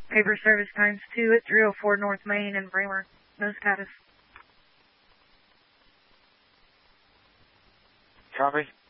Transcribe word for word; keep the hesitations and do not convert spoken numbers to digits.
Paper service times two at three oh four North Main in Bremer. No status. Copy.